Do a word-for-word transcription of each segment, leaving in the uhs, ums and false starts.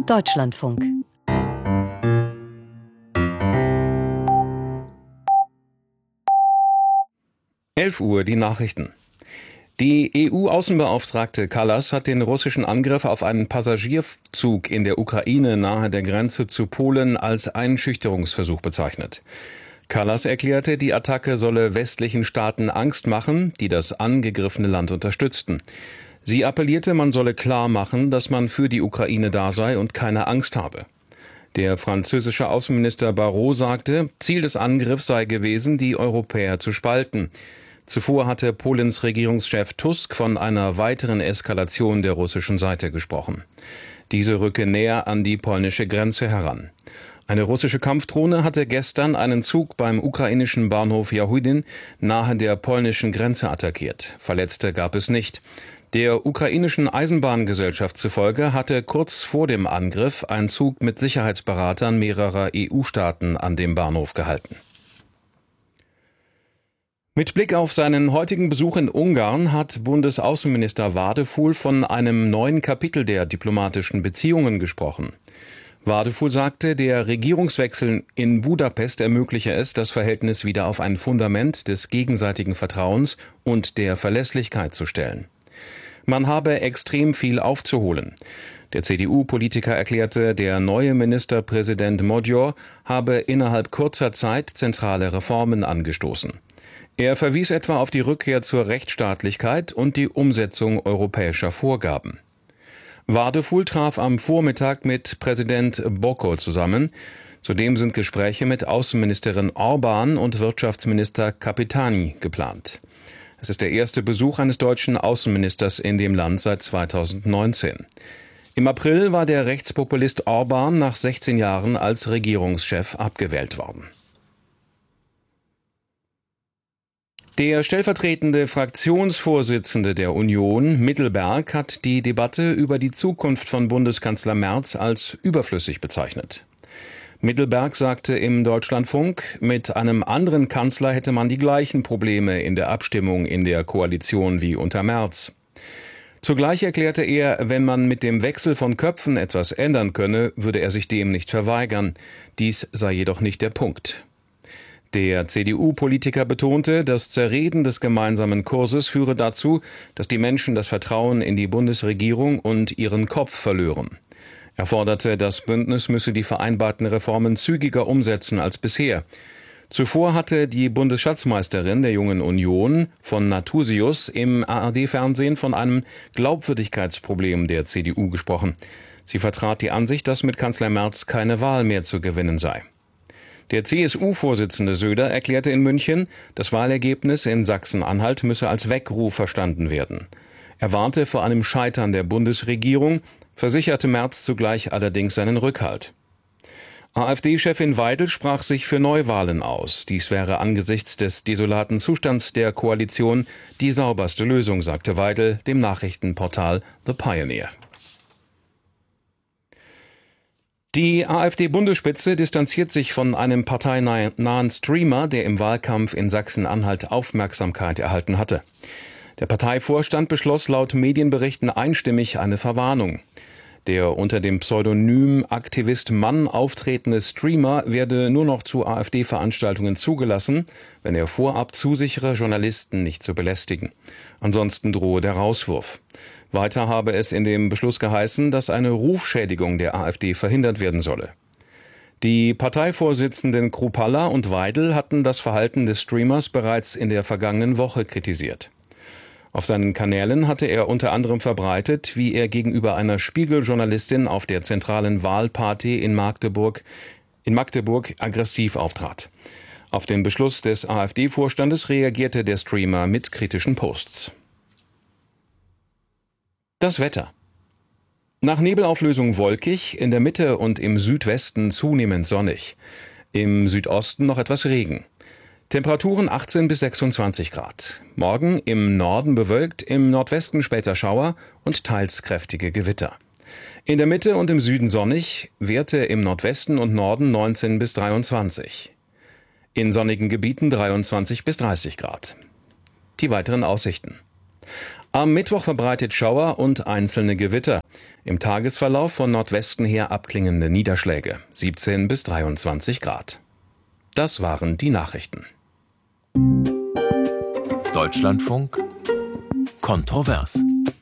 Deutschlandfunk. elf Uhr, die Nachrichten. Die E U-Außenbeauftragte Kallas hat den russischen Angriff auf einen Passagierzug in der Ukraine nahe der Grenze zu Polen als Einschüchterungsversuch bezeichnet. Kallas erklärte, die Attacke solle westlichen Staaten Angst machen, die das angegriffene Land unterstützten. Sie appellierte, man solle klar machen, dass man für die Ukraine da sei und keine Angst habe. Der französische Außenminister Barrot sagte, Ziel des Angriffs sei gewesen, die Europäer zu spalten. Zuvor hatte Polens Regierungschef Tusk von einer weiteren Eskalation der russischen Seite gesprochen. Diese rücke näher an die polnische Grenze heran. Eine russische Kampfdrohne hatte gestern einen Zug beim ukrainischen Bahnhof Yahudin nahe der polnischen Grenze attackiert. Verletzte gab es nicht. Der ukrainischen Eisenbahngesellschaft zufolge hatte kurz vor dem Angriff ein Zug mit Sicherheitsberatern mehrerer E U-Staaten an dem Bahnhof gehalten. Mit Blick auf seinen heutigen Besuch in Ungarn hat Bundesaußenminister Wadefuhl von einem neuen Kapitel der diplomatischen Beziehungen gesprochen. Wadefuhl sagte, der Regierungswechsel in Budapest ermögliche es, das Verhältnis wieder auf ein Fundament des gegenseitigen Vertrauens und der Verlässlichkeit zu stellen. Man habe extrem viel aufzuholen. Der C D U-Politiker erklärte, der neue Ministerpräsident Magyar habe innerhalb kurzer Zeit zentrale Reformen angestoßen. Er verwies etwa auf die Rückkehr zur Rechtsstaatlichkeit und die Umsetzung europäischer Vorgaben. Wadefuhl traf am Vormittag mit Präsident Boko zusammen. Zudem sind Gespräche mit Außenministerin Orban und Wirtschaftsminister Capitani geplant. Es ist der erste Besuch eines deutschen Außenministers in dem Land seit zweitausendneunzehn. Im April war der Rechtspopulist Orban nach sechzehn Jahren als Regierungschef abgewählt worden. Der stellvertretende Fraktionsvorsitzende der Union, Mittelberg, hat die Debatte über die Zukunft von Bundeskanzler Merz als überflüssig bezeichnet. Mittelberg sagte im Deutschlandfunk, mit einem anderen Kanzler hätte man die gleichen Probleme in der Abstimmung in der Koalition wie unter Merz. Zugleich erklärte er, wenn man mit dem Wechsel von Köpfen etwas ändern könne, würde er sich dem nicht verweigern. Dies sei jedoch nicht der Punkt. Der C D U-Politiker betonte, das Zerreden des gemeinsamen Kurses führe dazu, dass die Menschen das Vertrauen in die Bundesregierung und ihren Kopf verlören. Er forderte, das Bündnis müsse die vereinbarten Reformen zügiger umsetzen als bisher. Zuvor hatte die Bundesschatzmeisterin der Jungen Union von Nathusius im A R D-Fernsehen von einem Glaubwürdigkeitsproblem der C D U gesprochen. Sie vertrat die Ansicht, dass mit Kanzler Merz keine Wahl mehr zu gewinnen sei. Der C S U-Vorsitzende Söder erklärte in München, das Wahlergebnis in Sachsen-Anhalt müsse als Weckruf verstanden werden. Er warnte vor einem Scheitern der Bundesregierung, versicherte Merz zugleich allerdings seinen Rückhalt. AfD-Chefin Weidel sprach sich für Neuwahlen aus. Dies wäre angesichts des desolaten Zustands der Koalition die sauberste Lösung, sagte Weidel dem Nachrichtenportal The Pioneer. Die AfD-Bundesspitze distanziert sich von einem parteinahen Streamer, der im Wahlkampf in Sachsen-Anhalt Aufmerksamkeit erhalten hatte. Der Parteivorstand beschloss laut Medienberichten einstimmig eine Verwarnung. Der unter dem Pseudonym Aktivist Mann auftretende Streamer werde nur noch zu AfD-Veranstaltungen zugelassen, wenn er vorab zusichere, Journalisten nicht zu belästigen. Ansonsten drohe der Rauswurf. Weiter habe es in dem Beschluss geheißen, dass eine Rufschädigung der AfD verhindert werden solle. Die Parteivorsitzenden Kruppalla und Weidel hatten das Verhalten des Streamers bereits in der vergangenen Woche kritisiert. Auf seinen Kanälen hatte er unter anderem verbreitet, wie er gegenüber einer Spiegel-Journalistin auf der zentralen Wahlparty in Magdeburg, in Magdeburg aggressiv auftrat. Auf den Beschluss des AfD-Vorstandes reagierte der Streamer mit kritischen Posts. Das Wetter. Nach Nebelauflösung wolkig, in der Mitte und im Südwesten zunehmend sonnig. Im Südosten noch etwas Regen. Temperaturen achtzehn bis sechsundzwanzig Grad. Morgen im Norden bewölkt, im Nordwesten später Schauer und teils kräftige Gewitter. In der Mitte und im Süden sonnig, Werte im Nordwesten und Norden neunzehn bis dreiundzwanzig. In sonnigen Gebieten dreiundzwanzig bis dreißig Grad. Die weiteren Aussichten. Am Mittwoch verbreitet Schauer und einzelne Gewitter. Im Tagesverlauf von Nordwesten her abklingende Niederschläge, siebzehn bis dreiundzwanzig Grad. Das waren die Nachrichten. Deutschlandfunk kontrovers.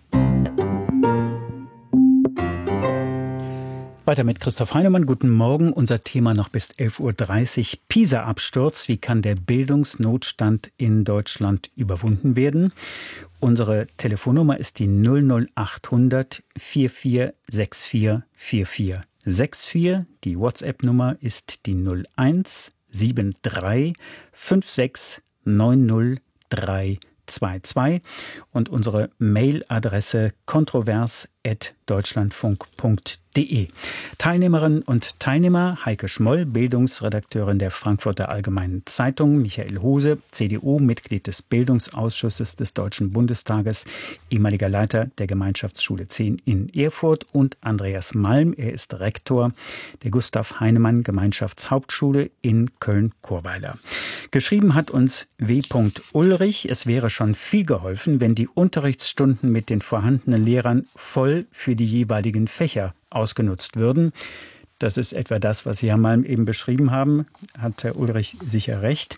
Weiter mit Christoph Heinemann. Guten Morgen. Unser Thema noch bis elf Uhr dreißig. PISA-Absturz. Wie kann der Bildungsnotstand in Deutschland überwunden werden? Unsere Telefonnummer ist die null null acht hundert vier vier sechs vier vier vier sechs vier. Die WhatsApp-Nummer ist die null eins sieben drei fünf sechs neun null drei zwei zwei und unsere Mailadresse kontrovers at deutschlandfunk punkt de. Teilnehmerinnen und Teilnehmer: Heike Schmoll, Bildungsredakteurin der Frankfurter Allgemeinen Zeitung; Michael Hose, C D U, Mitglied des Bildungsausschusses des Deutschen Bundestages, ehemaliger Leiter der Gemeinschaftsschule zehn in Erfurt; und Andreas Malm, er ist Rektor der Gustav Heinemann Gemeinschaftshauptschule in Köln-Chorweiler. Geschrieben hat uns W. Ulrich: Es wäre schon viel geholfen, wenn die Unterrichtsstunden mit den vorhandenen Lehrern voll für die jeweiligen Fächer ausgenutzt würden. Das ist etwa das, was Sie, Herr Malm, eben beschrieben haben. Hat Herr Ulrich sicher recht.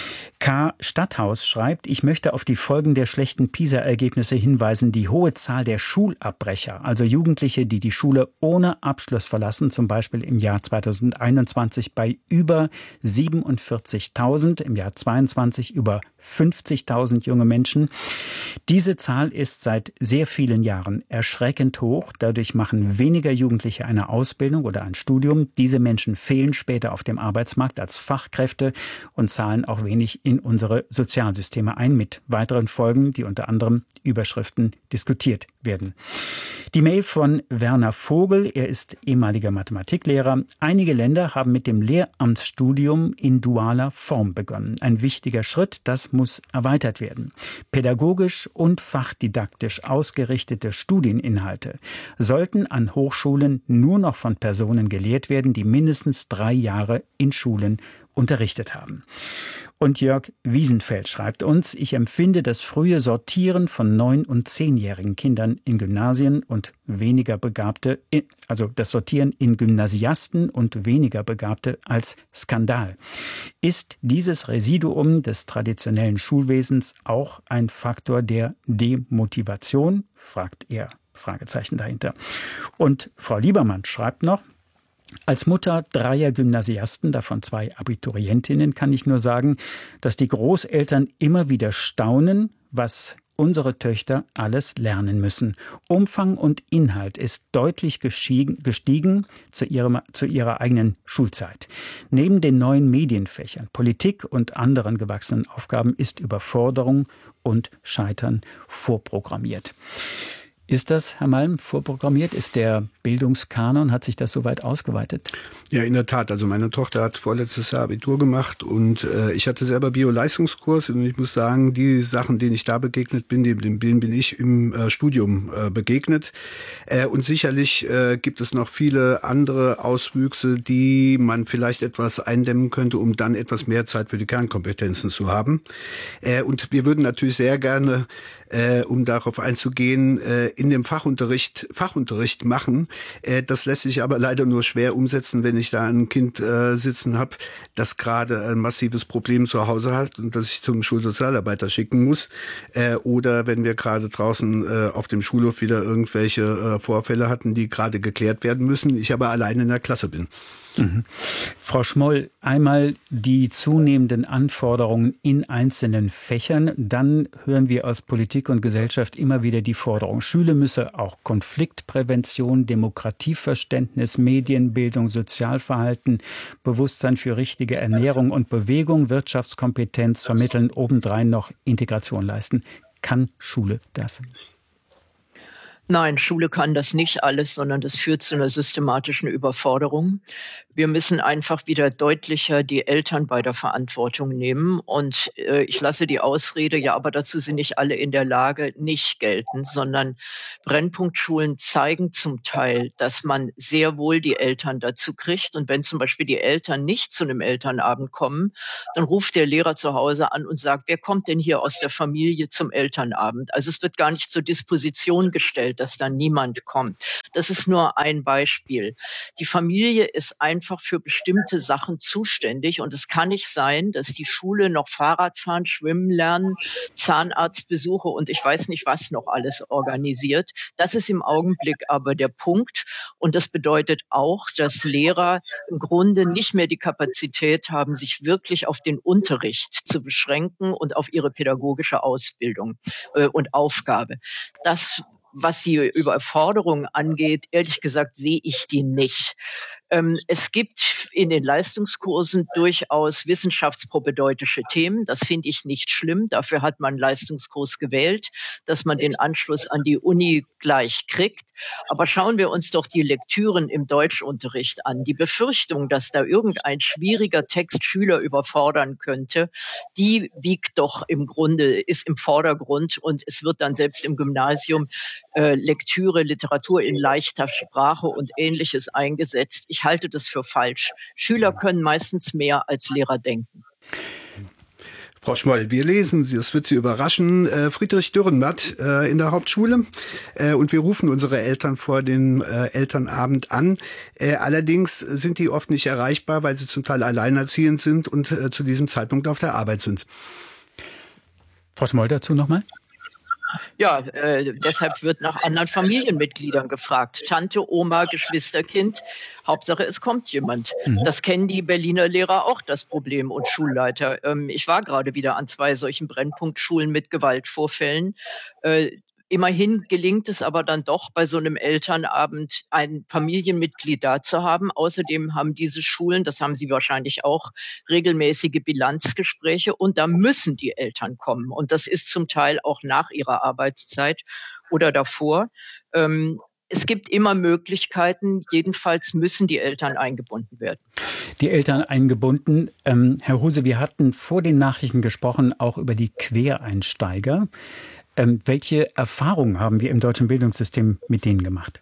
K. Stadthaus schreibt: Ich möchte auf die Folgen der schlechten PISA-Ergebnisse hinweisen. Die hohe Zahl der Schulabbrecher, also Jugendliche, die die Schule ohne Abschluss verlassen, zum Beispiel im Jahr zweitausendeinundzwanzig bei über siebenundvierzigtausend, im Jahr zweiundzwanzig über fünfzigtausend junge Menschen. Diese Zahl ist seit sehr vielen Jahren erschreckend hoch. Dadurch machen weniger Jugendliche eine Ausbildung oder ein Studium. Diese Menschen fehlen später auf dem Arbeitsmarkt als Fachkräfte und zahlen auch wenig in unsere Sozialsysteme ein, mit weiteren Folgen, die unter anderem Überschriften diskutiert werden. Die Mail von Werner Vogel, er ist ehemaliger Mathematiklehrer. Einige Länder haben mit dem Lehramtsstudium in dualer Form begonnen. Ein wichtiger Schritt, das muss erweitert werden. Pädagogisch und fachdidaktisch ausgerichtete Studieninhalte sollten an Hochschulen nur noch von Personen gelehrt werden, die mindestens drei Jahre in Schulen unterrichtet haben. Und Jörg Wiesenfeld schreibt uns: Ich empfinde das frühe Sortieren von neun- und zehnjährigen Kindern in Gymnasien und weniger Begabte, also das Sortieren in Gymnasiasten und weniger Begabte, als Skandal. Ist dieses Residuum des traditionellen Schulwesens auch ein Faktor der Demotivation? Fragt er. Fragezeichen dahinter. Und Frau Liebermann schreibt noch: Als Mutter dreier Gymnasiasten, davon zwei Abiturientinnen, kann ich nur sagen, dass die Großeltern immer wieder staunen, was unsere Töchter alles lernen müssen. Umfang und Inhalt ist deutlich gestiegen zu, ihrem, zu ihrer eigenen Schulzeit. Neben den neuen Medienfächern, Politik und anderen gewachsenen Aufgaben ist Überforderung und Scheitern vorprogrammiert. Ist das, Herr Malm, vorprogrammiert? Ist der Bildungskanon, hat sich das soweit ausgeweitet? Ja, in der Tat. Also meine Tochter hat vorletztes Jahr Abitur gemacht und äh, ich hatte selber Bio-Leistungskurs und ich muss sagen, die Sachen, denen ich da begegnet bin, dem, dem bin ich im äh, Studium äh, begegnet. Äh, und sicherlich äh, gibt es noch viele andere Auswüchse, die man vielleicht etwas eindämmen könnte, um dann etwas mehr Zeit für die Kernkompetenzen zu haben. Äh, und wir würden natürlich sehr gerne, äh, um darauf einzugehen, äh, in dem Fachunterricht Fachunterricht machen. Äh, das lässt sich aber leider nur schwer umsetzen, wenn ich da ein Kind äh, sitzen habe, das gerade ein massives Problem zu Hause hat und das ich zum Schulsozialarbeiter schicken muss. Äh, oder wenn wir gerade draußen äh, auf dem Schulhof wieder irgendwelche äh, Vorfälle hatten, die gerade geklärt werden müssen, ich aber alleine in der Klasse bin. Mhm. Frau Schmoll, einmal die zunehmenden Anforderungen in einzelnen Fächern, dann hören wir aus Politik und Gesellschaft immer wieder die Forderung, Schule müsse auch Konfliktprävention, Demokratieverständnis, Medienbildung, Sozialverhalten, Bewusstsein für richtige Ernährung und Bewegung, Wirtschaftskompetenz vermitteln, obendrein noch Integration leisten. Kann Schule das? Nein, Schule kann das nicht alles, sondern das führt zu einer systematischen Überforderung. Wir müssen einfach wieder deutlicher die Eltern bei der Verantwortung nehmen. Und äh, ich lasse die Ausrede, ja, aber dazu sind nicht alle in der Lage, nicht gelten, sondern Brennpunktschulen zeigen zum Teil, dass man sehr wohl die Eltern dazu kriegt. Und wenn zum Beispiel die Eltern nicht zu einem Elternabend kommen, dann ruft der Lehrer zu Hause an und sagt, wer kommt denn hier aus der Familie zum Elternabend? Also es wird gar nicht zur Disposition gestellt, dass dann niemand kommt. Das ist nur ein Beispiel. Die Familie ist einfach für bestimmte Sachen zuständig und es kann nicht sein, dass die Schule noch Fahrrad fahren, schwimmen lernen, Zahnarztbesuche und ich weiß nicht, was noch alles organisiert. Das ist im Augenblick aber der Punkt und das bedeutet auch, dass Lehrer im Grunde nicht mehr die Kapazität haben, sich wirklich auf den Unterricht zu beschränken und auf ihre pädagogische Ausbildung äh, und Aufgabe. Das Was die Überforderung angeht, ehrlich gesagt, sehe ich die nicht. Ähm, es gibt in den Leistungskursen durchaus wissenschaftspropädeutische Themen. Das finde ich nicht schlimm. Dafür hat man einen Leistungskurs gewählt, dass man den Anschluss an die Uni gleich kriegt. Aber schauen wir uns doch die Lektüren im Deutschunterricht an. Die Befürchtung, dass da irgendein schwieriger Text Schüler überfordern könnte, die wiegt doch im Grunde, ist im Vordergrund und es wird dann selbst im Gymnasium Äh, Lektüre, Literatur in leichter Sprache und Ähnliches eingesetzt. Ich halte das für falsch. Schüler können meistens mehr als Lehrer denken. Frau Schmoll, wir lesen, das wird Sie überraschen, äh, Friedrich Dürrenmatt äh, in der Hauptschule äh, und wir rufen unsere Eltern vor den äh, Elternabend an. Äh, allerdings sind die oft nicht erreichbar, weil sie zum Teil alleinerziehend sind und äh, zu diesem Zeitpunkt auf der Arbeit sind. Frau Schmoll dazu nochmal? Ja, äh, deshalb wird nach anderen Familienmitgliedern gefragt. Tante, Oma, Geschwisterkind. Hauptsache, es kommt jemand. Mhm. Das kennen die Berliner Lehrer auch, das Problem, und Schulleiter. Ähm, ich war gerade wieder an zwei solchen Brennpunktschulen mit Gewaltvorfällen. Äh, Immerhin gelingt es aber dann doch, bei so einem Elternabend ein Familienmitglied da zu haben. Außerdem haben diese Schulen, das haben Sie wahrscheinlich auch, regelmäßige Bilanzgespräche und da müssen die Eltern kommen. Und das ist zum Teil auch nach ihrer Arbeitszeit oder davor. Ähm, Es gibt immer Möglichkeiten, jedenfalls müssen die Eltern eingebunden werden. Die Eltern eingebunden. Ähm, Herr Huse, wir hatten vor den Nachrichten gesprochen, auch über die Quereinsteiger. Ähm, welche Erfahrungen haben wir im deutschen Bildungssystem mit denen gemacht?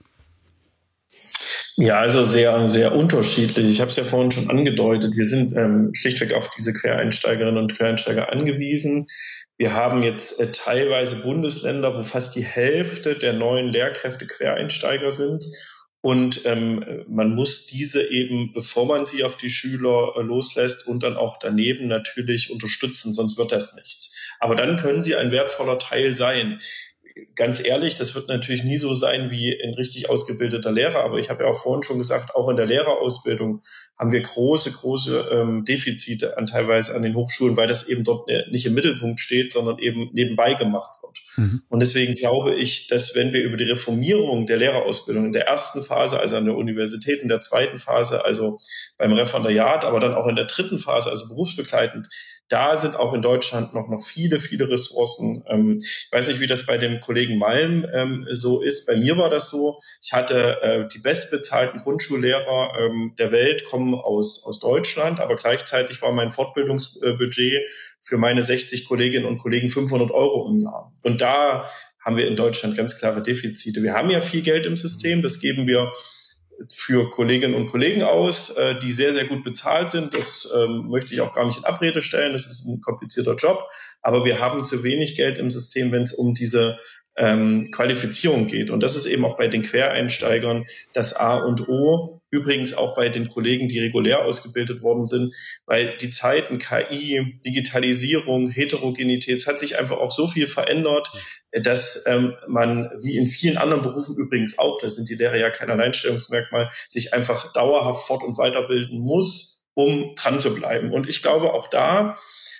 Ja, also sehr, sehr unterschiedlich. Ich habe es ja vorhin schon angedeutet. Wir sind ähm, schlichtweg auf diese Quereinsteigerinnen und Quereinsteiger angewiesen. Wir haben jetzt äh, teilweise Bundesländer, wo fast die Hälfte der neuen Lehrkräfte Quereinsteiger sind. Und ähm, man muss diese eben, bevor man sie auf die Schüler äh, loslässt und dann auch daneben natürlich unterstützen, sonst wird das nichts. Aber dann können sie ein wertvoller Teil sein. Ganz ehrlich, das wird natürlich nie so sein wie ein richtig ausgebildeter Lehrer. Aber ich habe ja auch vorhin schon gesagt, auch in der Lehrerausbildung haben wir große, große ähm, Defizite an teilweise an den Hochschulen, weil das eben dort nicht im Mittelpunkt steht, sondern eben nebenbei gemacht wird. Mhm. Und deswegen glaube ich, dass wenn wir über die Reformierung der Lehrerausbildung in der ersten Phase, also an der Universität, in der zweiten Phase, also beim Referendariat, aber dann auch in der dritten Phase, also berufsbegleitend, da sind auch in Deutschland noch, noch viele, viele Ressourcen. Ähm, ich weiß nicht, wie das bei dem Kollegen Malm ähm, so ist. Bei mir war das so. Ich hatte äh, die bestbezahlten Grundschullehrer ähm, der Welt kommen aus, aus Deutschland, aber gleichzeitig war mein Fortbildungsbudget für meine sechzig Kolleginnen und Kollegen fünfhundert Euro im Jahr. Und da haben wir in Deutschland ganz klare Defizite. Wir haben ja viel Geld im System, das geben wir für Kolleginnen und Kollegen aus, die sehr, sehr gut bezahlt sind. Das ähm, möchte ich auch gar nicht in Abrede stellen. Das ist ein komplizierter Job. Aber wir haben zu wenig Geld im System, wenn es um diese ähm, Qualifizierung geht. Und das ist eben auch bei den Quereinsteigern das A und O. Übrigens auch bei den Kollegen, die regulär ausgebildet worden sind, weil die Zeiten K I, Digitalisierung, Heterogenität, es hat sich einfach auch so viel verändert, dass ähm, man, wie in vielen anderen Berufen übrigens auch, das sind die Lehrer ja kein Alleinstellungsmerkmal, sich einfach dauerhaft fort- und weiterbilden muss, um dran zu bleiben. Und ich glaube, auch da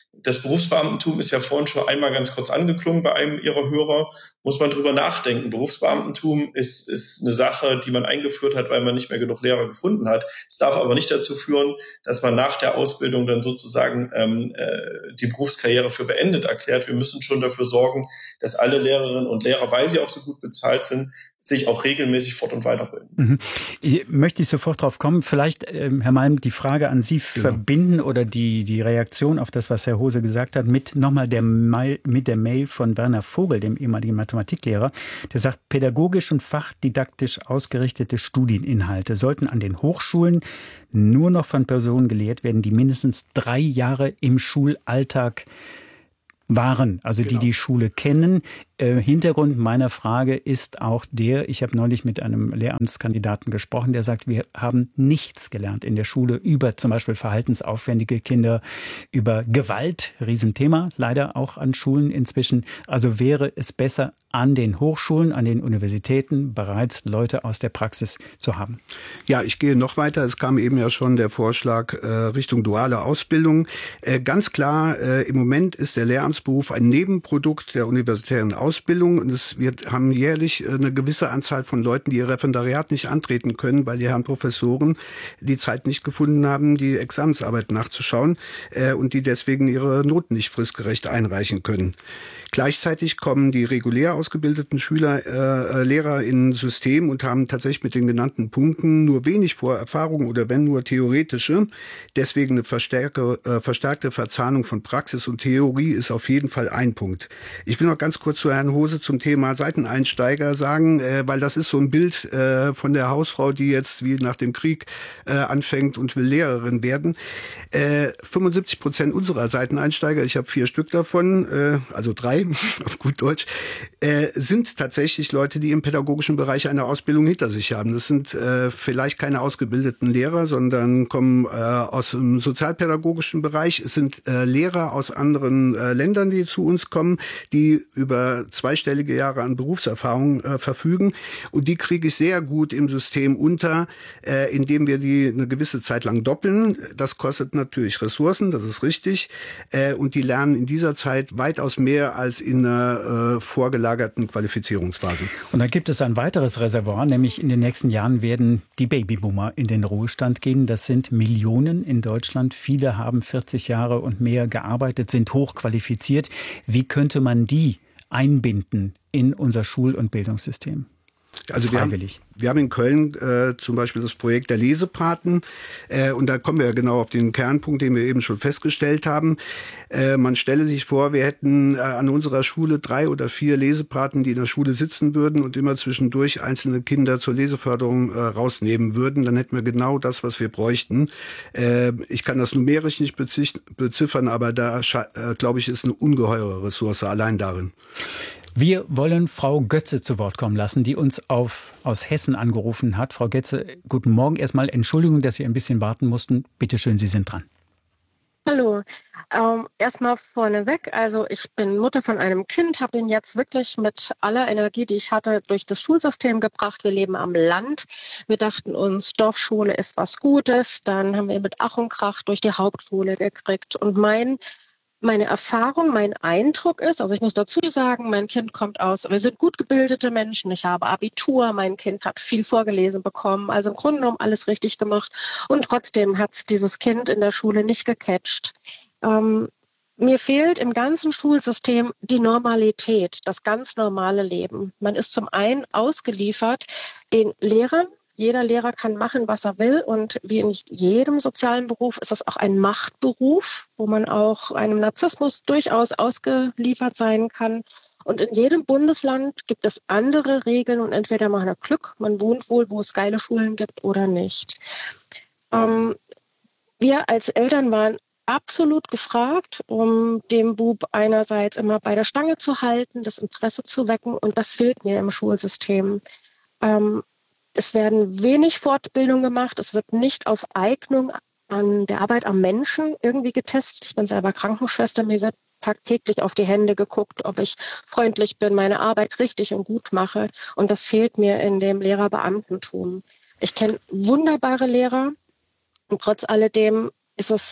Das Berufsbeamtentum ist ja vorhin schon einmal ganz kurz angeklungen bei einem Ihrer Hörer. Muss man drüber nachdenken. Berufsbeamtentum ist, ist eine Sache, die man eingeführt hat, weil man nicht mehr genug Lehrer gefunden hat. Es darf aber nicht dazu führen, dass man nach der Ausbildung dann sozusagen ähm, äh, die Berufskarriere für beendet erklärt. Wir müssen schon dafür sorgen, dass alle Lehrerinnen und Lehrer, weil sie auch so gut bezahlt sind, sich auch regelmäßig fort- und weiterbilden. Mhm. Ich möchte ich sofort drauf kommen. Vielleicht, ähm, Herr Malm, die Frage an Sie Genau. verbinden oder die, die Reaktion auf das, was Herr Hose gesagt hat, mit nochmal der Mail, mit der Mail von Werner Vogel, dem ehemaligen Mathematiklehrer. Der sagt, pädagogisch und fachdidaktisch ausgerichtete Studieninhalte sollten an den Hochschulen nur noch von Personen gelehrt werden, die mindestens drei Jahre im Schulalltag waren, also Genau. die die Schule kennen. Äh, Hintergrund meiner Frage ist auch der, ich habe neulich mit einem Lehramtskandidaten gesprochen, der sagt, wir haben nichts gelernt in der Schule über zum Beispiel verhaltensaufwendige Kinder, über Gewalt, Riesenthema, leider auch an Schulen inzwischen. Also wäre es besser, an den Hochschulen, an den Universitäten bereits Leute aus der Praxis zu haben. Ja, ich gehe noch weiter. Es kam eben ja schon der Vorschlag äh, Richtung duale Ausbildung. Äh, ganz klar, äh, im Moment ist der Lehramtsberuf ein Nebenprodukt der universitären Ausbildung. Und es wird, haben jährlich äh, eine gewisse Anzahl von Leuten, die ihr Referendariat nicht antreten können, weil die Herren Professoren die Zeit nicht gefunden haben, die Examensarbeit nachzuschauen äh, und die deswegen ihre Noten nicht fristgerecht einreichen können. Gleichzeitig kommen die regulär ausgebildeten Schüler, äh, Lehrer in System und haben tatsächlich mit den genannten Punkten nur wenig Vorerfahrung oder wenn nur theoretische. Deswegen eine verstärke, äh, verstärkte Verzahnung von Praxis und Theorie ist auf jeden Fall ein Punkt. Ich will noch ganz kurz zu Herrn Hose zum Thema Seiteneinsteiger sagen, äh, weil das ist so ein Bild äh, von der Hausfrau, die jetzt wie nach dem Krieg äh, anfängt und will Lehrerin werden. Äh, fünfundsiebzig Prozent unserer Seiteneinsteiger, ich habe vier Stück davon, äh, also drei auf gut Deutsch, äh, sind tatsächlich Leute, die im pädagogischen Bereich eine Ausbildung hinter sich haben. Das sind äh, vielleicht keine ausgebildeten Lehrer, sondern kommen äh, aus dem sozialpädagogischen Bereich. Es sind äh, Lehrer aus anderen äh, Ländern, die zu uns kommen, die über zweistellige Jahre an Berufserfahrung äh, verfügen. Und die kriege ich sehr gut im System unter, äh, indem wir die eine gewisse Zeit lang doppeln. Das kostet natürlich Ressourcen, das ist richtig. Äh, und die lernen in dieser Zeit weitaus mehr als in einer äh, vorgelagerten Qualifizierungsphase. Und dann gibt es ein weiteres Reservoir, nämlich in den nächsten Jahren werden die Babyboomer in den Ruhestand gehen. Das sind Millionen in Deutschland. Viele haben vierzig Jahre und mehr gearbeitet, sind hochqualifiziert. Wie könnte man die einbinden in unser Schul- und Bildungssystem? Also wir haben, wir haben in Köln äh, zum Beispiel das Projekt der Lesepaten äh, und da kommen wir ja genau auf den Kernpunkt, den wir eben schon festgestellt haben. Äh, man stelle sich vor, wir hätten äh, an unserer Schule drei oder vier Lesepaten, die in der Schule sitzen würden und immer zwischendurch einzelne Kinder zur Leseförderung äh, rausnehmen würden. Dann hätten wir genau das, was wir bräuchten. Äh, ich kann das numerisch nicht beziffern, aber da äh, glaube ich, ist eine ungeheure Ressource allein darin. Wir wollen Frau Götze zu Wort kommen lassen, die uns auf, aus Hessen angerufen hat. Frau Götze, guten Morgen. Erstmal Entschuldigung, dass Sie ein bisschen warten mussten. Bitte schön, Sie sind dran. Hallo. Ähm, erstmal vorneweg, also ich bin Mutter von einem Kind, habe ihn jetzt wirklich mit aller Energie, die ich hatte, durch das Schulsystem gebracht. Wir leben am Land. Wir dachten uns, Dorfschule ist was Gutes. Dann haben wir mit Ach und Krach durch die Hauptschule gekriegt. Und mein Meine Erfahrung, mein Eindruck ist, also ich muss dazu sagen, mein Kind kommt aus, wir sind gut gebildete Menschen, ich habe Abitur, mein Kind hat viel vorgelesen bekommen, also im Grunde genommen alles richtig gemacht und trotzdem hat es dieses Kind in der Schule nicht gecatcht. Ähm, mir fehlt im ganzen Schulsystem die Normalität, das ganz normale Leben. Man ist zum einen ausgeliefert den Lehrern. Jeder Lehrer kann machen, was er will und wie in jedem sozialen Beruf ist es auch ein Machtberuf, wo man auch einem Narzissmus durchaus ausgeliefert sein kann. Und in jedem Bundesland gibt es andere Regeln und entweder man hat Glück, man wohnt wohl, wo es geile Schulen gibt oder nicht. Ähm, wir als Eltern waren absolut gefragt, um dem Bub einerseits immer bei der Stange zu halten, das Interesse zu wecken und das fehlt mir im Schulsystem. Ähm, Es werden wenig Fortbildungen gemacht. Es wird nicht auf Eignung an der Arbeit am Menschen irgendwie getestet. Ich bin selber Krankenschwester. Mir wird tagtäglich auf die Hände geguckt, ob ich freundlich bin, meine Arbeit richtig und gut mache. Und das fehlt mir in dem Lehrerbeamtentum. Ich kenne wunderbare Lehrer und trotz alledem ist es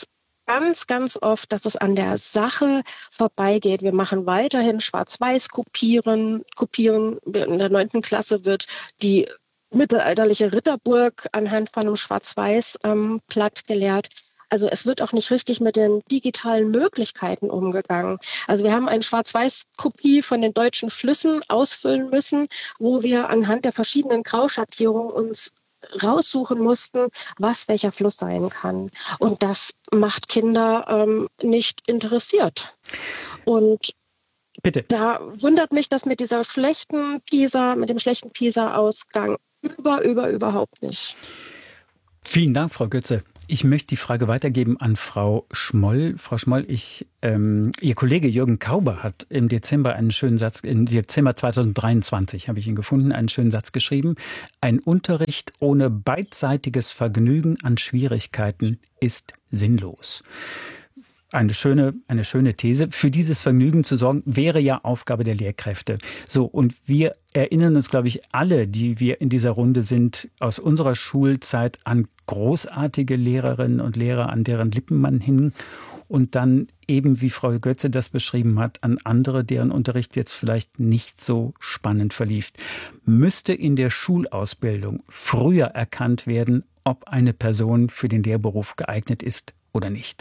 ganz, ganz oft, dass es an der Sache vorbeigeht. Wir machen weiterhin Schwarz-Weiß-Kopieren. Kopieren. In der neunten Klasse wird die mittelalterliche Ritterburg anhand von einem Schwarz-Weiß-Blatt gelehrt. Also es wird auch nicht richtig mit den digitalen Möglichkeiten umgegangen. Also wir haben eine Schwarz-Weiß-Kopie von den deutschen Flüssen ausfüllen müssen, wo wir anhand der verschiedenen Grauschattierungen uns raussuchen mussten, was welcher Fluss sein kann. Und das macht Kinder ähm, nicht interessiert. Und Bitte. Da wundert mich das mit dieser schlechten PISA, mit dem schlechten PISA-Ausgang über, über, überhaupt nicht. Vielen Dank, Frau Götze. Ich möchte die Frage weitergeben an Frau Schmoll. Frau Schmoll, ich, ähm, Ihr Kollege Jürgen Kauber hat im Dezember einen schönen Satz, im Dezember zweitausenddreiundzwanzig habe ich ihn gefunden, einen schönen Satz geschrieben. Ein Unterricht ohne beidseitiges Vergnügen an Schwierigkeiten ist sinnlos. Eine schöne, eine schöne These. Für dieses Vergnügen zu sorgen, wäre ja Aufgabe der Lehrkräfte. So, und wir erinnern uns, glaube ich, alle, die wir in dieser Runde sind, aus unserer Schulzeit an großartige Lehrerinnen und Lehrer, an deren Lippen man hing. Und dann eben, wie Frau Götze das beschrieben hat, an andere, deren Unterricht jetzt vielleicht nicht so spannend verlief. Müsste in der Schulausbildung früher erkannt werden, ob eine Person für den Lehrberuf geeignet ist oder nicht?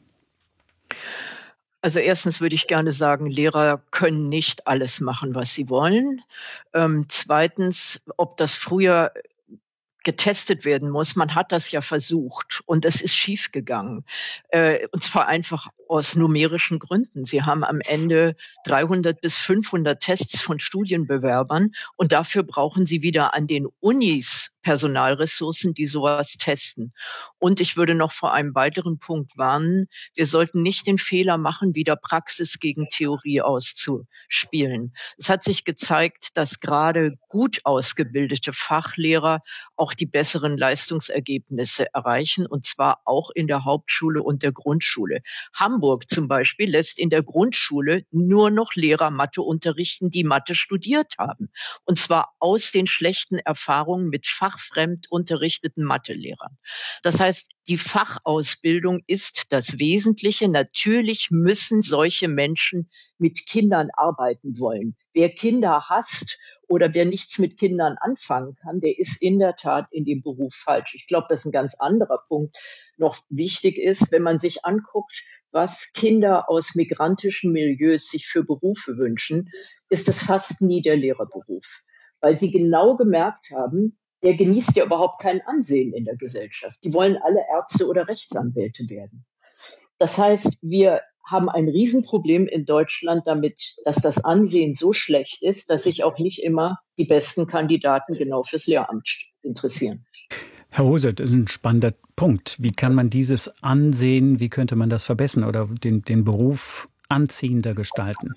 Also erstens würde ich gerne sagen, Lehrer können nicht alles machen, was sie wollen. Ähm, zweitens, ob das früher getestet werden muss. Man hat das ja versucht und es ist schiefgegangen. Äh, und zwar einfach aus numerischen Gründen. Sie haben am Ende dreihundert bis fünfhundert Tests von Studienbewerbern und dafür brauchen Sie wieder an den Unis Personalressourcen, die sowas testen. Und ich würde noch vor einem weiteren Punkt warnen. Wir sollten nicht den Fehler machen, wieder Praxis gegen Theorie auszuspielen. Es hat sich gezeigt, dass gerade gut ausgebildete Fachlehrer auch die besseren Leistungsergebnisse erreichen, und zwar auch in der Hauptschule und der Grundschule. Hamburg zum Beispiel lässt in der Grundschule nur noch Lehrer Mathe unterrichten, die Mathe studiert haben. Und zwar aus den schlechten Erfahrungen mit fachfremd unterrichteten Mathelehrern. Das heißt, die Fachausbildung ist das Wesentliche. Natürlich müssen solche Menschen mit Kindern arbeiten wollen. Wer Kinder hasst oder wer nichts mit Kindern anfangen kann, der ist in der Tat in dem Beruf falsch. Ich glaube, dass ein ganz anderer Punkt noch wichtig ist, wenn man sich anguckt, was Kinder aus migrantischen Milieus sich für Berufe wünschen, ist es fast nie der Lehrerberuf. Weil sie genau gemerkt haben, der genießt ja überhaupt kein Ansehen in der Gesellschaft. Die wollen alle Ärzte oder Rechtsanwälte werden. Das heißt, wir haben ein Riesenproblem in Deutschland damit, dass das Ansehen so schlecht ist, dass sich auch nicht immer die besten Kandidaten genau fürs Lehramt interessieren. Herr Hose, das ist ein spannender Punkt. Wie kann man dieses Ansehen, wie könnte man das verbessern oder den, den Beruf anziehender gestalten?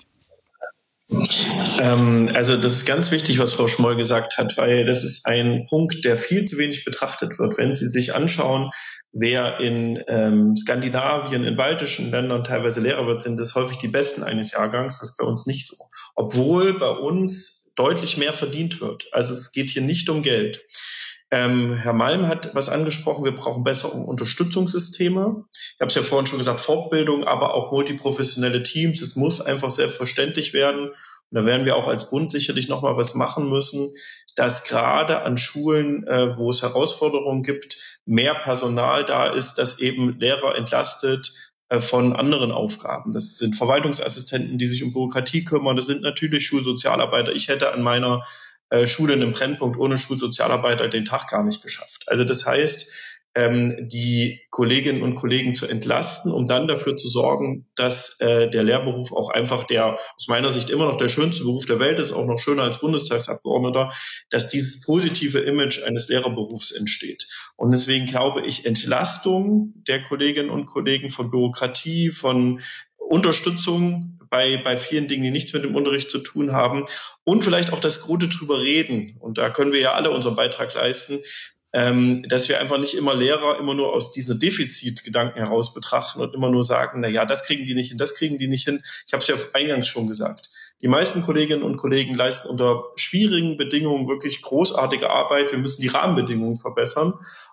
Ähm, also das ist ganz wichtig, was Frau Schmoll gesagt hat, weil das ist ein Punkt, der viel zu wenig betrachtet wird. Wenn Sie sich anschauen, wer in ähm, Skandinavien, in baltischen Ländern teilweise Lehrer wird, sind das häufig die Besten eines Jahrgangs. Das ist bei uns nicht so. Obwohl bei uns deutlich mehr verdient wird. Also es geht hier nicht um Geld. Ähm, Herr Malm hat was angesprochen, wir brauchen bessere Unterstützungssysteme. Ich habe es ja vorhin schon gesagt, Fortbildung, aber auch multiprofessionelle Teams. Es muss einfach selbstverständlich werden. Und da werden wir auch als Bund sicherlich nochmal was machen müssen, dass gerade an Schulen, äh, wo es Herausforderungen gibt, mehr Personal da ist, das eben Lehrer entlastet äh, von anderen Aufgaben. Das sind Verwaltungsassistenten, die sich um Bürokratie kümmern. Das sind natürlich Schulsozialarbeiter. Ich hätte an meiner Schulen im Brennpunkt ohne Schulsozialarbeiter den Tag gar nicht geschafft. Also das heißt, ähm, die Kolleginnen und Kollegen zu entlasten, um dann dafür zu sorgen, dass äh, der Lehrberuf auch einfach der aus meiner Sicht immer noch der schönste Beruf der Welt ist, auch noch schöner als Bundestagsabgeordneter, dass dieses positive Image eines Lehrerberufs entsteht. Und deswegen glaube ich, Entlastung der Kolleginnen und Kollegen von Bürokratie, von Unterstützung bei, bei vielen Dingen, die nichts mit dem Unterricht zu tun haben und vielleicht auch das Gute drüber reden. Und da können wir ja alle unseren Beitrag leisten, ähm, dass wir einfach nicht immer Lehrer immer nur aus dieser Defizitgedanken heraus betrachten und immer nur sagen, na ja, das kriegen die nicht hin, das kriegen die nicht hin. Ich habe es ja eingangs schon gesagt. Die meisten Kolleginnen und Kollegen leisten unter schwierigen Bedingungen wirklich großartige Arbeit. Wir müssen die Rahmenbedingungen verbessern.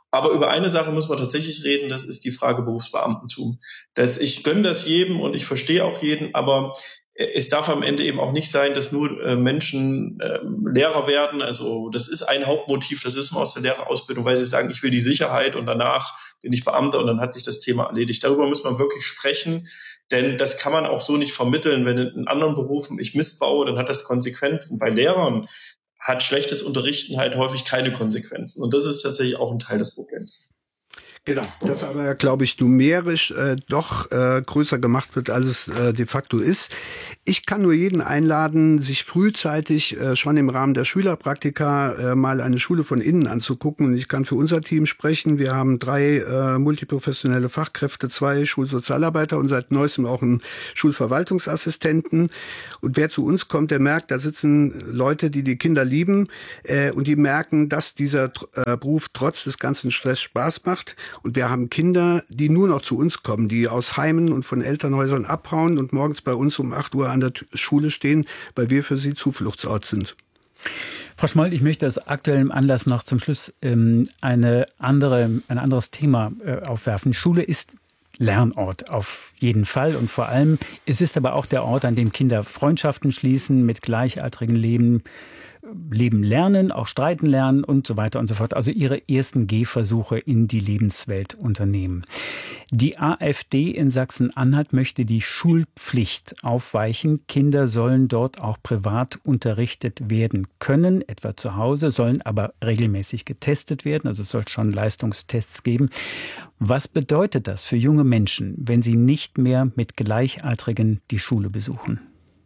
Aber über eine Sache muss man tatsächlich reden, das ist die Frage Berufsbeamtentum. Das, ich gönne das jedem und ich verstehe auch jeden, aber es darf am Ende eben auch nicht sein, dass nur äh, Menschen äh, Lehrer werden. Also das ist ein Hauptmotiv, das wissen wir aus der Lehrerausbildung, weil sie sagen, ich will die Sicherheit und danach bin ich Beamter und dann hat sich das Thema erledigt. Darüber muss man wirklich sprechen, denn das kann man auch so nicht vermitteln. Wenn in anderen Berufen ich Mist baue, dann hat das Konsequenzen. Bei Lehrern hat schlechtes Unterrichten halt häufig keine Konsequenzen. Und das ist tatsächlich auch ein Teil des Problems. Genau, das aber, glaube ich, numerisch äh, doch äh, größer gemacht wird, als es äh, de facto ist. Ich kann nur jeden einladen, sich frühzeitig äh, schon im Rahmen der Schülerpraktika äh, mal eine Schule von innen anzugucken. Und ich kann für unser Team sprechen. Wir haben drei äh, multiprofessionelle Fachkräfte, zwei Schulsozialarbeiter und seit neuestem auch einen Schulverwaltungsassistenten. Und wer zu uns kommt, der merkt, da sitzen Leute, die die Kinder lieben äh, und die merken, dass dieser äh, Beruf trotz des ganzen Stress Spaß macht. Und wir haben Kinder, die nur noch zu uns kommen, die aus Heimen und von Elternhäusern abhauen und morgens bei uns um acht Uhr an der Schule stehen, weil wir für sie Zufluchtsort sind. Frau Schmoll, ich möchte aus aktuellem Anlass noch zum Schluss ähm, eine andere, ein anderes Thema äh, aufwerfen. Schule ist Lernort auf jeden Fall und vor allem, es ist aber auch der Ort, an dem Kinder Freundschaften schließen, mit Gleichaltrigen leben, Leben lernen, auch streiten lernen und so weiter und so fort. Also ihre ersten Gehversuche in die Lebenswelt unternehmen. Die AfD in Sachsen-Anhalt möchte die Schulpflicht aufweichen. Kinder sollen dort auch privat unterrichtet werden können, etwa zu Hause, sollen aber regelmäßig getestet werden. Also es soll schon Leistungstests geben. Was bedeutet das für junge Menschen, wenn sie nicht mehr mit Gleichaltrigen die Schule besuchen?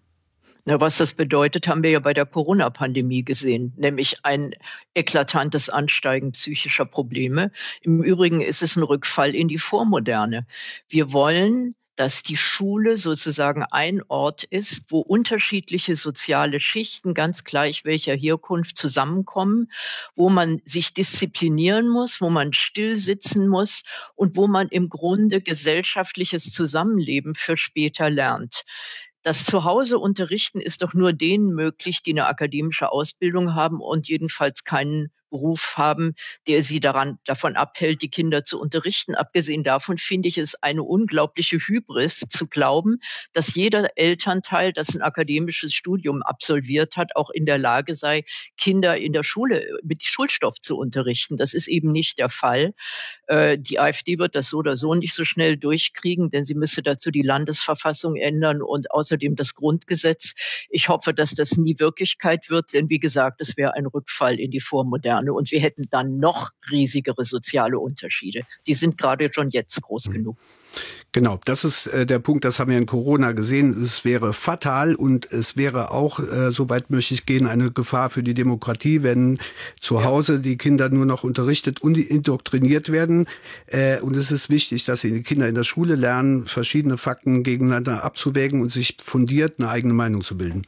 Na, was das bedeutet, haben wir ja bei der Corona-Pandemie gesehen, nämlich ein eklatantes Ansteigen psychischer Probleme. Im Übrigen ist es ein Rückfall in die Vormoderne. Wir wollen, dass die Schule sozusagen ein Ort ist, wo unterschiedliche soziale Schichten, ganz gleich welcher Herkunft, zusammenkommen, wo man sich disziplinieren muss, wo man still sitzen muss und wo man im Grunde gesellschaftliches Zusammenleben für später lernt. Das Zuhause unterrichten ist doch nur denen möglich, die eine akademische Ausbildung haben und jedenfalls keinen Beruf haben, der sie daran, davon abhält, die Kinder zu unterrichten. Abgesehen davon finde ich es eine unglaubliche Hybris zu glauben, dass jeder Elternteil, das ein akademisches Studium absolviert hat, auch in der Lage sei, Kinder in der Schule mit Schulstoff zu unterrichten. Das ist eben nicht der Fall. Äh, die AfD wird das so oder so nicht so schnell durchkriegen, denn sie müsste dazu die Landesverfassung ändern und außerdem das Grundgesetz. Ich hoffe, dass das nie Wirklichkeit wird, denn wie gesagt, es wäre ein Rückfall in die Vormoderne. Und wir hätten dann noch riesigere soziale Unterschiede. Die sind gerade schon jetzt groß genug. Genau, das ist äh, der Punkt, das haben wir in Corona gesehen. Es wäre fatal und es wäre auch, äh, so weit möchte ich gehen, eine Gefahr für die Demokratie, wenn zu ja. Hause die Kinder nur noch unterrichtet und indoktriniert werden. Äh, und es ist wichtig, dass die Kinder in der Schule lernen, verschiedene Fakten gegeneinander abzuwägen und sich fundiert eine eigene Meinung zu bilden.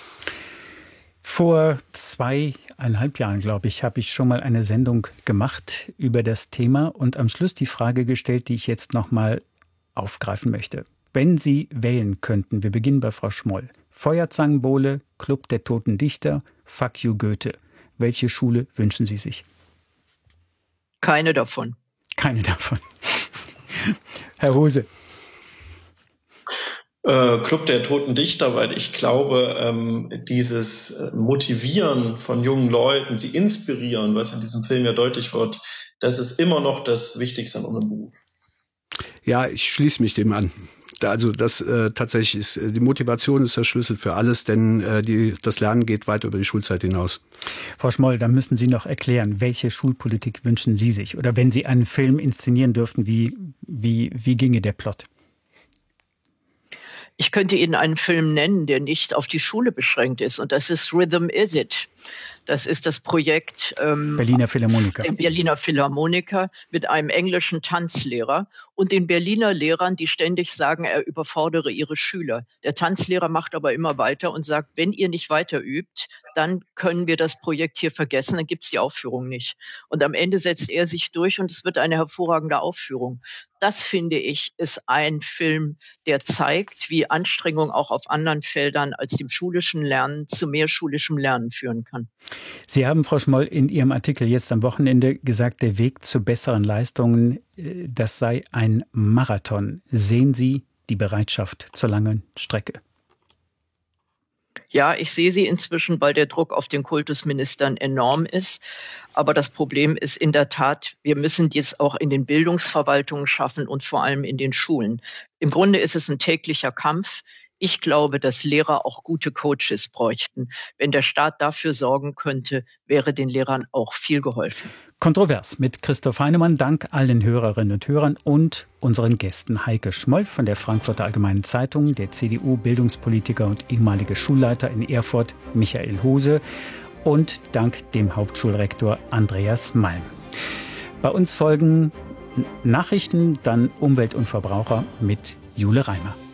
Vor zweieinhalb Jahren, glaube ich, habe ich schon mal eine Sendung gemacht über das Thema und am Schluss die Frage gestellt, die ich jetzt noch mal aufgreifen möchte. Wenn Sie wählen könnten, wir beginnen bei Frau Schmoll, Feuerzangenbowle, Club der Toten Dichter, Fuck you Goethe. Welche Schule wünschen Sie sich? Keine davon. Keine davon. Herr Hose. Club der Toten Dichter, weil ich glaube, ähm, dieses Motivieren von jungen Leuten, sie inspirieren, was in diesem Film ja deutlich wird, das ist immer noch das Wichtigste an unserem Beruf. Ja, ich schließe mich dem an. Also das äh, tatsächlich ist, die Motivation ist der Schlüssel für alles, denn äh, die, das Lernen geht weit über die Schulzeit hinaus. Frau Schmoll, da müssen Sie noch erklären, welche Schulpolitik wünschen Sie sich? Oder wenn Sie einen Film inszenieren dürften, wie, wie, wie ginge der Plot? Ich könnte Ihnen einen Film nennen, der nicht auf die Schule beschränkt ist. Und das ist Rhythm Is It. Das ist das Projekt ähm, Berliner Philharmoniker. Der Berliner Philharmoniker mit einem englischen Tanzlehrer und den Berliner Lehrern, die ständig sagen, er überfordere ihre Schüler. Der Tanzlehrer macht aber immer weiter und sagt, wenn ihr nicht weiter übt, dann können wir das Projekt hier vergessen, dann gibt's die Aufführung nicht. Und am Ende setzt er sich durch und es wird eine hervorragende Aufführung. Das, finde ich, ist ein Film, der zeigt, wie Anstrengung auch auf anderen Feldern als dem schulischen Lernen zu mehr schulischem Lernen führen kann. kann. Sie haben, Frau Schmoll, in Ihrem Artikel jetzt am Wochenende gesagt, der Weg zu besseren Leistungen, das sei ein Marathon. Sehen Sie die Bereitschaft zur langen Strecke? Ja, ich sehe sie inzwischen, weil der Druck auf den Kultusministern enorm ist. Aber das Problem ist in der Tat, wir müssen dies auch in den Bildungsverwaltungen schaffen und vor allem in den Schulen. Im Grunde ist es ein täglicher Kampf. Ich glaube, dass Lehrer auch gute Coaches bräuchten. Wenn der Staat dafür sorgen könnte, wäre den Lehrern auch viel geholfen. Kontrovers mit Christoph Heinemann. Dank allen Hörerinnen und Hörern und unseren Gästen Heike Schmoll von der Frankfurter Allgemeinen Zeitung, der C D U-Bildungspolitiker und ehemalige Schulleiter in Erfurt Michael Hose und dank dem Hauptschulrektor Andreas Malm. Bei uns folgen Nachrichten, dann Umwelt und Verbraucher mit Jule Reimer.